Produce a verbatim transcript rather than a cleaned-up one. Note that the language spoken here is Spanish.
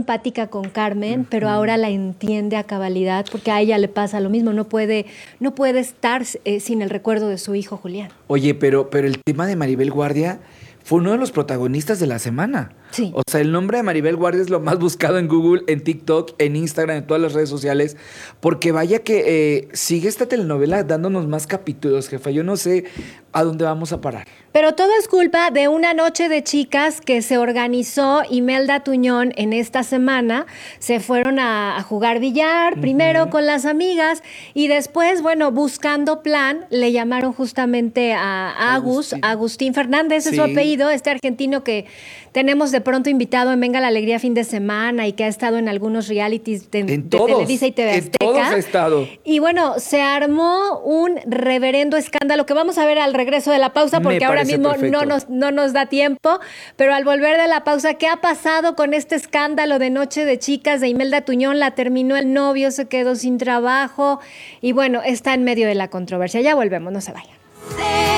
empática con Carmen, pero ahora la entiende a cabalidad porque a ella le pasa lo mismo, no puede, no puede estar eh, sin el recuerdo de su hijo Julián. Oye, pero, pero el tema de Maribel Guardia fue uno de los protagonistas de la semana. Sí. O sea, el nombre de Maribel Guardia es lo más buscado en Google, en TikTok, en Instagram, en todas las redes sociales, porque vaya que eh, sigue esta telenovela dándonos más capítulos, jefa. Yo no sé a dónde vamos a parar. Pero todo es culpa de una noche de chicas que se organizó Imelda Tuñón en esta semana. Se fueron a, a jugar billar, uh-huh. primero con las amigas, y después, bueno, buscando plan, le llamaron justamente a Agus, Agustín, Agustín Fernández, sí. es su apellido, este argentino que tenemos de pronto invitado en Venga la Alegría fin de semana y que ha estado en algunos realities de, en de todos, Televisa y T V Azteca. En todos ha estado. Y bueno, se armó un reverendo escándalo que vamos a ver al regreso de la pausa porque Me ahora mismo no nos, no nos da tiempo, pero al volver de la pausa, ¿qué ha pasado con este escándalo de Noche de Chicas de Imelda Tuñón? La terminó el novio, se quedó sin trabajo y bueno, está en medio de la controversia. Ya volvemos, no se vayan.